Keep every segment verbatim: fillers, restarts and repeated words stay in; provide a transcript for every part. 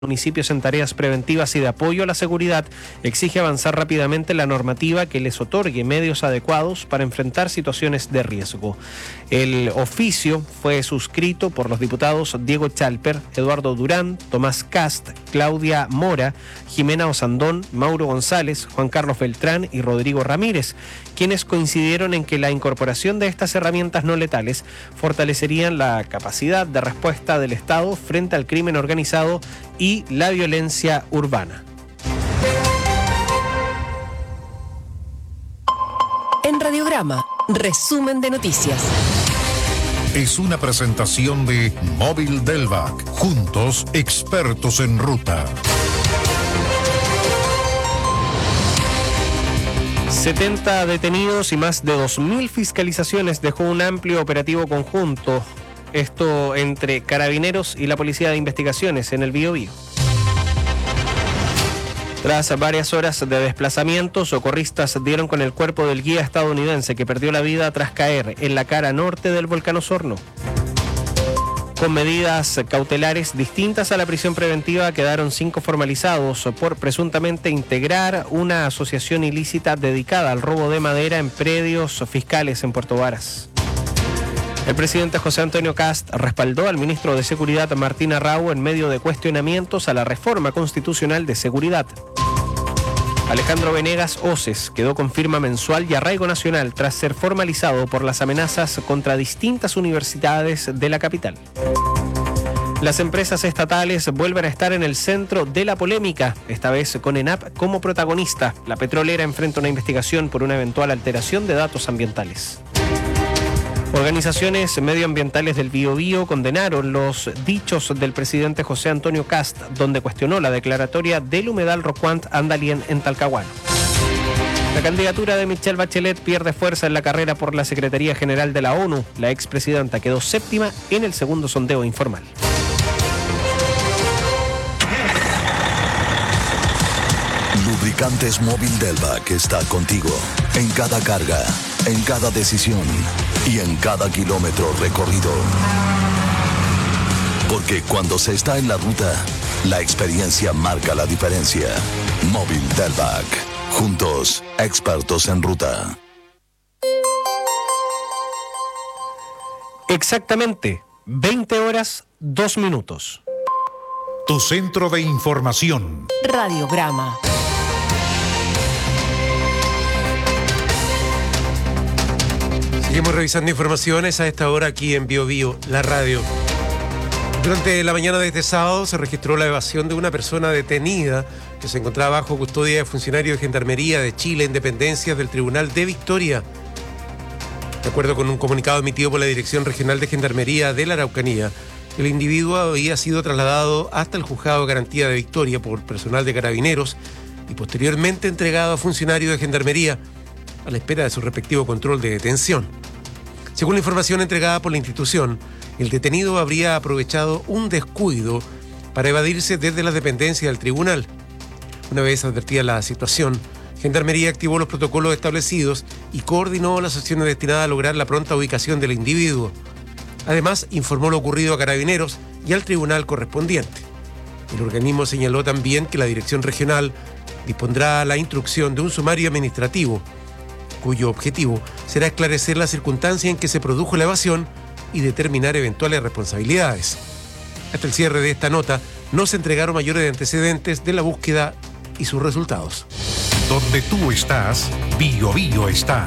municipios en tareas preventivas y de apoyo a la seguridad, exige avanzar rápidamente la normativa que les otorgue medios adecuados para enfrentar situaciones de riesgo. El oficio fue suscrito por los diputados Diego Chalper, Eduardo Durán, Tomás Cast, Claudia Mora, Jimena Osandón, Mauro González, Juan Carlos Beltrán y Rodrigo Ramírez, quienes coincidieron en que la incorporación de estas herramientas no letales fortalecerían la capacidad de respuesta del Estado frente al crimen organizado y la violencia urbana. En Radiograma, resumen de noticias. Es una presentación de Móvil Delvac. Juntos, expertos en ruta. setenta detenidos y más de dos mil fiscalizaciones dejó un amplio operativo conjunto. Esto entre Carabineros y la Policía de Investigaciones en el Biobío. Tras varias horas de desplazamiento, socorristas dieron con el cuerpo del guía estadounidense que perdió la vida tras caer en la cara norte del volcán Osorno. Con medidas cautelares distintas a la prisión preventiva, quedaron cinco formalizados por presuntamente integrar una asociación ilícita dedicada al robo de madera en predios fiscales en Puerto Varas. El presidente José Antonio Cast respaldó al ministro de Seguridad Martín Arrau en medio de cuestionamientos a la reforma constitucional de seguridad. Alejandro Venegas Oces quedó con firma mensual y arraigo nacional tras ser formalizado por las amenazas contra distintas universidades de la capital. Las empresas estatales vuelven a estar en el centro de la polémica, esta vez con ENAP como protagonista. La petrolera enfrenta una investigación por una eventual alteración de datos ambientales. Organizaciones medioambientales del Biobío condenaron los dichos del presidente José Antonio Cast, donde cuestionó la declaratoria del humedal Rocuant Andalien en Talcahuano. La candidatura de Michelle Bachelet pierde fuerza en la carrera por la Secretaría General de la ONU. La expresidenta quedó séptima en el segundo sondeo informal. Lubricantes Móvil Delvac está contigo en cada carga, en cada decisión y en cada kilómetro recorrido. Porque cuando se está en la ruta, la experiencia marca la diferencia. Móvil Delvac. Juntos, expertos en ruta. Exactamente, veinte horas, dos minutos. Tu centro de información. Radiograma. Seguimos revisando informaciones a esta hora aquí en Biobío, la radio. Durante la mañana de este sábado se registró la evasión de una persona detenida que se encontraba bajo custodia de funcionarios de Gendarmería de Chile en dependencias del Tribunal de Victoria. De acuerdo con un comunicado emitido por la Dirección Regional de Gendarmería de la Araucanía, el individuo había sido trasladado hasta el Juzgado de Garantía de Victoria por personal de Carabineros y posteriormente entregado a funcionarios de Gendarmería a la espera de su respectivo control de detención. Según la información entregada por la institución, el detenido habría aprovechado un descuido para evadirse desde las dependencias del tribunal. Una vez advertida la situación, Gendarmería activó los protocolos establecidos y coordinó las acciones destinadas a lograr la pronta ubicación del individuo. Además, informó lo ocurrido a Carabineros y al tribunal correspondiente. El organismo señaló también que la Dirección Regional dispondrá la instrucción de un sumario administrativo, cuyo objetivo será esclarecer la circunstancia en que se produjo la evasión y determinar eventuales responsabilidades. Hasta el cierre de esta nota, no se entregaron mayores antecedentes de la búsqueda y sus resultados. Donde tú estás, Biobío está.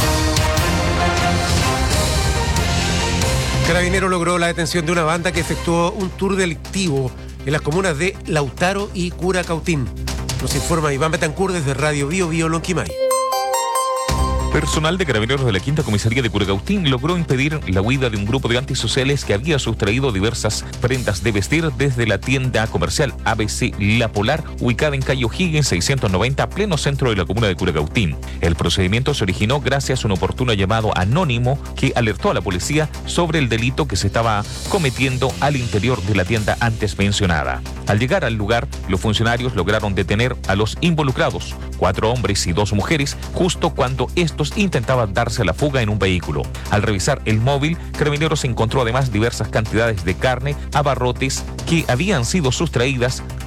Carabinero logró la detención de una banda que efectuó un tour delictivo en las comunas de Lautaro y Curacautín. Nos informa Iván Betancourt desde Radio Biobío Lonquimay. Personal de Carabineros de la Quinta Comisaría de Curacautín logró impedir la huida de un grupo de antisociales que había sustraído diversas prendas de vestir desde la tienda comercial A B C La Polar, ubicada en calle O'Higgins seiscientos noventa, pleno centro de la comuna de Curacautín. El procedimiento se originó gracias a un oportuno llamado anónimo que alertó a la policía sobre el delito que se estaba cometiendo al interior de la tienda antes mencionada. Al llegar al lugar, los funcionarios lograron detener a los involucrados, cuatro hombres y dos mujeres, justo cuando estos sospechosos intentaba darse a la fuga en un vehículo. Al revisar el móvil, Carabineros encontró además diversas cantidades de carne, abarrotes que habían sido sustraídas